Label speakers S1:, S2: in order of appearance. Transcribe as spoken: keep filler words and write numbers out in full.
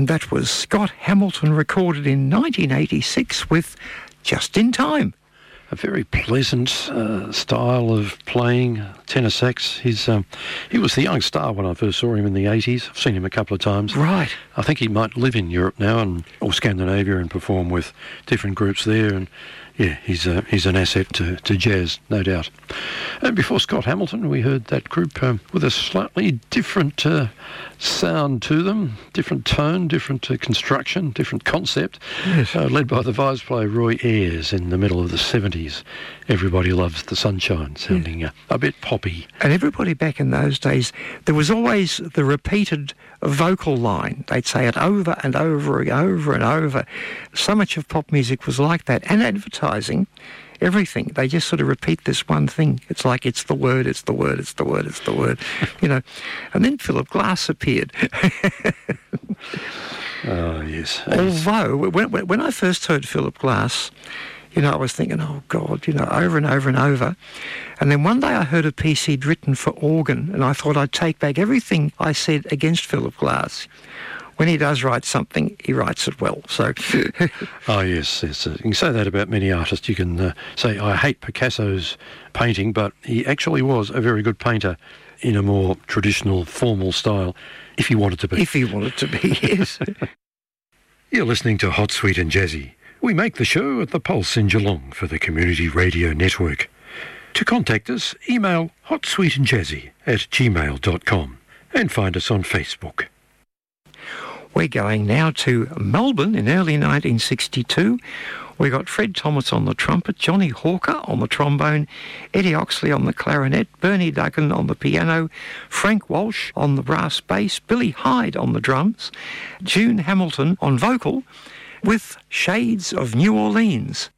S1: And that was Scott Hamilton, recorded in nineteen eighty-six with Just in Time.
S2: A very pleasant uh, style of playing tenor sax. He's um, he was the young star when I first saw him in the eighties. I've seen him a couple of times.
S1: Right.
S2: I think he might live in Europe now and or Scandinavia and perform with different groups there. And yeah, he's a, he's an asset to, to jazz, no doubt. And before Scott Hamilton, we heard that group um, with a slightly different uh, sound to them, different tone, different uh, construction, different concept,
S1: yes.
S2: uh, led by the vise player Roy Ayers in the middle of the seventies. Everybody Loves the Sunshine, sounding uh, a bit poppy.
S1: And everybody back in those days, there was always the repeated vocal line. They'd say it over and over and over and over. So much of pop music was like that. And advertising, everything. They just sort of repeat this one thing. It's like, it's the word, it's the word, it's the word, it's the word, you know. And then Philip Glass appeared.
S2: Oh, yes.
S1: Although, when, when I first heard Philip Glass, you know, I was thinking, oh, God, you know, over and over and over. And then one day I heard a piece he'd written for organ, and I thought I'd take back everything I said against Philip Glass. When he does write something, he writes it well. So,
S2: oh, yes. yes. Uh, you can say that about many artists. You can uh, say, I hate Picasso's painting, but he actually was a very good painter in a more traditional, formal style, if he wanted to be.
S1: If he wanted to be, yes.
S2: You're listening to Hot, Sweet and Jazzy. We make the show at the Pulse in Geelong for the Community Radio Network. To contact us, email hotsweetandjazzy at gmail dot com and find us on Facebook.
S1: We're going now to Melbourne in early nineteen sixty-two. We got Fred Thomas on the trumpet, Johnny Hawker on the trombone, Eddie Oxley on the clarinet, Bernie Duggan on the piano, Frank Walsh on the brass bass, Billy Hyde on the drums, June Hamilton on vocal, with Shades of New Orleans.